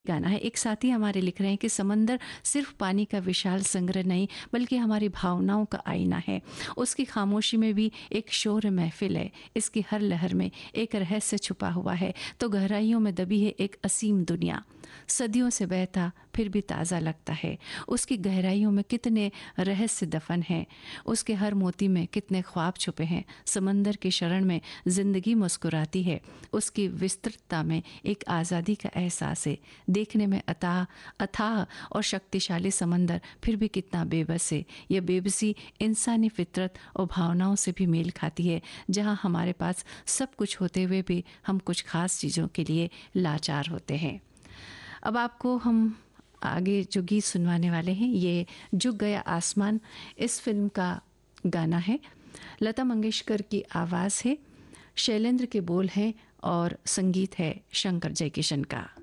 गाना है। एक साथी हमारे लिख रहे हैं कि समंदर सिर्फ पानी का विशाल संग्रह नहीं बल्कि हमारी भावनाओं का आईना है। उसकी खामोशी में भी एक शोर महफिल है। इसकी हर लहर में एक रहस्य छुपा हुआ है तो गहराइयों में दबी है एक असीम दुनिया। सदियों से बहता फिर भी ताज़ा लगता है। उसकी गहराइयों में कितने रहस्य दफन हैं। उसके हर मोती में कितने ख्वाब छुपे हैं। समंदर की शरण में जिंदगी मुस्कुराती है। उसकी विस्तृतता में एक आज़ादी का एहसास है। देखने में अथाह और शक्तिशाली समंदर फिर भी कितना बेबस है। यह बेबसी इंसानी फितरत और भावनाओं से भी मेल खाती है। जहाँ हमारे पास सब कुछ होते हुए भी हम कुछ खास चीज़ों के लिए लाचार होते हैं। अब आपको हम आगे जो गीत सुनवाने वाले हैं ये झुक गया आसमान इस फिल्म का गाना है। लता मंगेशकर की आवाज़ है, शैलेंद्र के बोल हैं और संगीत है शंकर जयकिशन का।